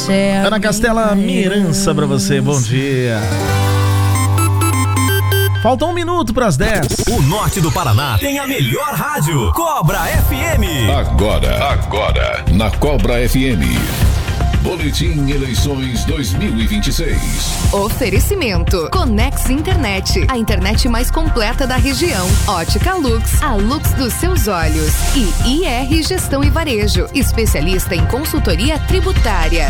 Ana Castela, minha herança pra você, bom dia. Falta 1 minuto para as 10. O norte do Paraná tem a melhor rádio, Cobra FM. Agora, na Cobra FM. Boletim Eleições 2026. Oferecimento Conex Internet, a internet mais completa da região. Ótica Lux, a luz dos seus olhos. E IR Gestão e Varejo, especialista em consultoria tributária.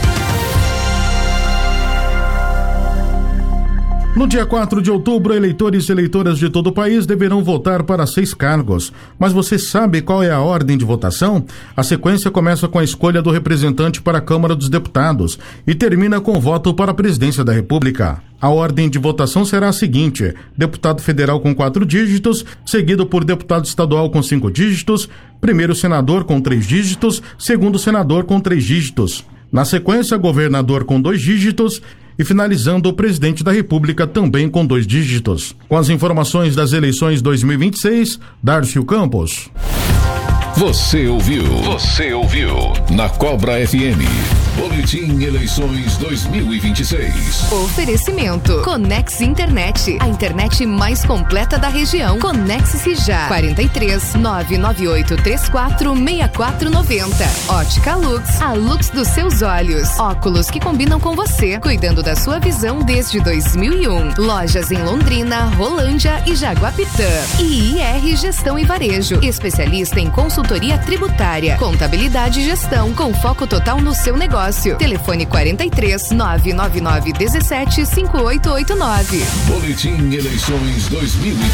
No dia 4 de outubro, eleitores e eleitoras de todo o país deverão votar para 6 cargos. Mas você sabe qual é a ordem de votação? A sequência começa com a escolha do representante para a Câmara dos Deputados e termina com o voto para a Presidência da República. A ordem de votação será a seguinte: deputado federal com 4 dígitos, seguido por deputado estadual com 5 dígitos, primeiro senador com 3 dígitos, segundo senador com 3 dígitos. Na sequência, governador com 2 dígitos e finalizando o presidente da República também com 2 dígitos. Com as informações das eleições 2026, Darcio Campos. Você ouviu na Cobra FM. Boletim Eleições 2026. Oferecimento Conex Internet, a internet mais completa da região. Conecte-se já. 43 998 34 6490. Ótica Lux, a luz dos seus olhos. Óculos que combinam com você, cuidando da sua visão desde 2001. Lojas em Londrina, Rolândia e Jaguapitã. E IR Gestão e Varejo, especialista em consultoria tributária, contabilidade e gestão, com foco total no seu negócio. Telefone 43 999 17 5889. Boletim Eleições 2026.